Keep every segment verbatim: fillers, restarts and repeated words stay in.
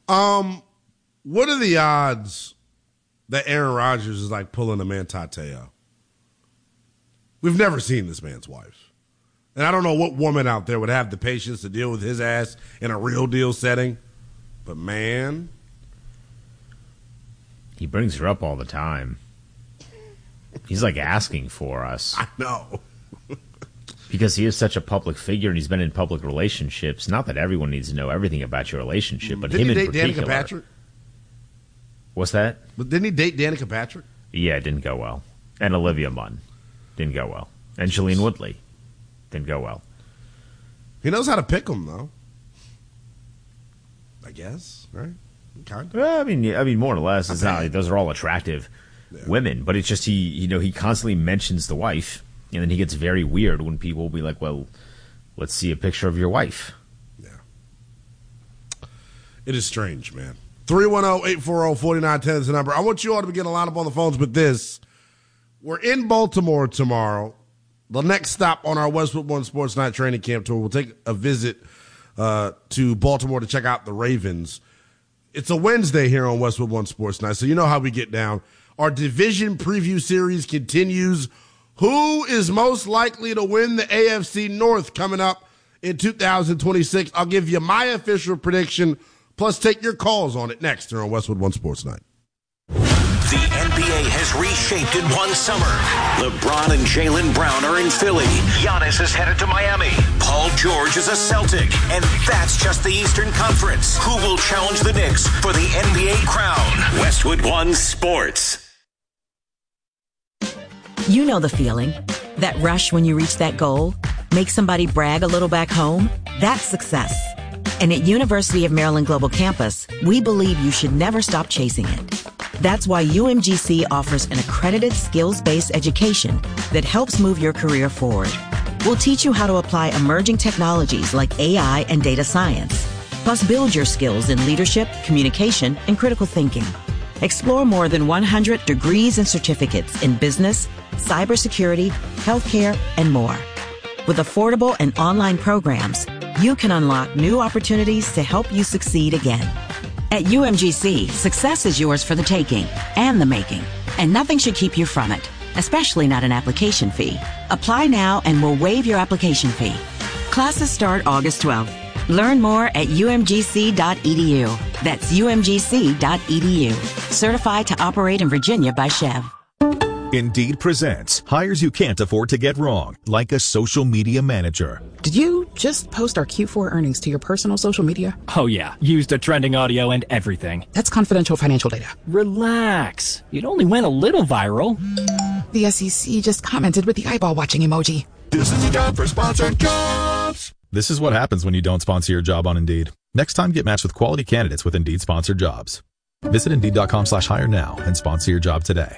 Um, what are the odds that Aaron Rodgers is like pulling a Manti Te'o? We've never seen this man's wife. And I don't know what woman out there would have the patience to deal with his ass in a real deal setting. But, man. He brings her up all the time. He's like asking for us. I know. Because he is such a public figure and he's been in public relationships. Not that everyone needs to know everything about your relationship, but didn't him he in date particular. Danica Patrick? What's that? But didn't he date Danica Patrick? Yeah, it didn't go well. And Olivia Munn. Didn't go well. And Shailene Woodley. Didn't go well. He knows how to pick them, though. I guess, right? Kind of. Well, I mean, I mean, more or less. It's not like those are all attractive yeah. women, but it's just he, you know, he constantly mentions the wife, and then he gets very weird when people will be like, "Well, let's see a picture of your wife." Yeah, it is strange, man. three one zero, eight four zero, four nine one zero is the number. I want you all to begin a line up on the phones with this. We're in Baltimore tomorrow. The next stop on our Westwood One Sports Night training camp tour, we'll take a visit uh, to Baltimore to check out the Ravens. It's a Wednesday here on Westwood One Sports Night, so you know how we get down. Our division preview series continues. Who is most likely to win the A F C North coming up in two thousand twenty-six? I'll give you my official prediction, plus take your calls on it next here on Westwood One Sports Night. The N B A has reshaped in one summer. LeBron and Jaylen Brown are in Philly. Giannis is headed to Miami. Paul George is a Celtic. And that's just the Eastern Conference. Who will challenge the Knicks for the N B A crown? Westwood One Sports. You know the feeling. That rush when you reach that goal. Make somebody brag a little back home. That's success. And at University of Maryland Global Campus, we believe you should never stop chasing it. That's why U M G C offers an accredited skills-based education that helps move your career forward. We'll teach you how to apply emerging technologies like A I and data science, plus build your skills in leadership, communication, and critical thinking. Explore more than one hundred degrees and certificates in business, cybersecurity, healthcare, and more. With affordable and online programs, you can unlock new opportunities to help you succeed again. At U M G C, success is yours for the taking and the making, and nothing should keep you from it, especially not an application fee. Apply now and we'll waive your application fee. Classes start August twelfth. Learn more at U M G C dot E D U. That's U M G C dot E D U. Certified to operate in Virginia by Chev. Indeed presents hires you can't afford to get wrong, like a social media manager. Did you just post our Q four earnings to your personal social media? Oh yeah, used a trending audio and everything. That's confidential financial data. Relax. It only went a little viral. The S E C just commented with the eyeball watching emoji. This is a job for sponsored jobs. This is what happens when you don't sponsor your job on Indeed. Next time, get matched with quality candidates with Indeed sponsored jobs. Visit Indeed.com slash hire now and sponsor your job today.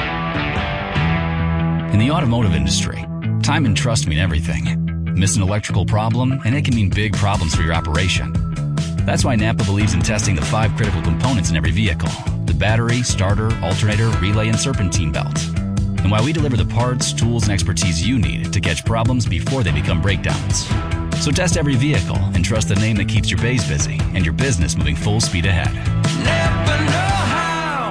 In the automotive industry, time and trust mean everything. Miss an electrical problem, and it can mean big problems for your operation. That's why Napa believes in testing the five critical components in every vehicle: the battery, starter, alternator, relay, and serpentine belt. And why we deliver the parts, tools, and expertise you need to catch problems before they become breakdowns. So test every vehicle and trust the name that keeps your bays busy and your business moving full speed ahead. Napa know-how.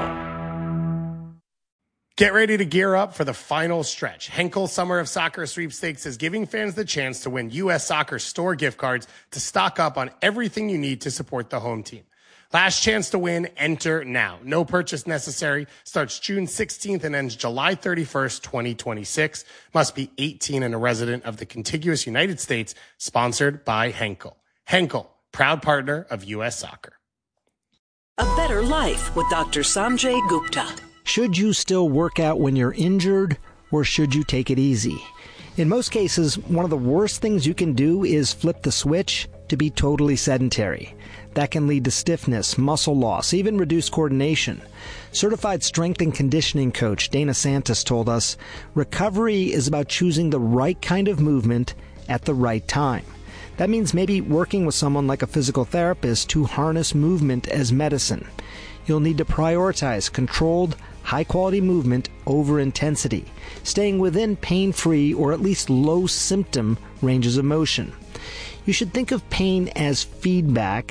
Get ready to gear up for the final stretch. Henkel Summer of Soccer Sweepstakes is giving fans the chance to win U S Soccer store gift cards to stock up on everything you need to support the home team. Last chance to win, enter now. No purchase necessary. Starts June sixteenth and ends July thirty-first, twenty twenty-six. Must be eighteen and a resident of the contiguous United States. Sponsored by Henkel. Henkel, proud partner of U S Soccer. A better life with Doctor Sanjay Gupta. Should you still work out when you're injured, or should you take it easy? In most cases, one of the worst things you can do is flip the switch to be totally sedentary. That can lead to stiffness, muscle loss, even reduced coordination. Certified strength and conditioning coach Dana Santos told us, recovery is about choosing the right kind of movement at the right time. That means maybe working with someone like a physical therapist to harness movement as medicine. You'll need to prioritize controlled, high-quality movement over intensity, staying within pain-free or at least low-symptom ranges of motion. You should think of pain as feedback,